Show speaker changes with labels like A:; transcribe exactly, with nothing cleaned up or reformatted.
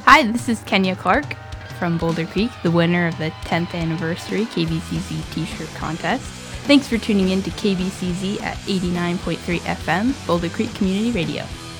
A: Hi, this is Kenya Clark from Boulder Creek, the winner of the tenth anniversary K B C Z t-shirt contest. Thanks for tuning in to K B C Z at eighty-nine point three F M, Boulder Creek Community Radio.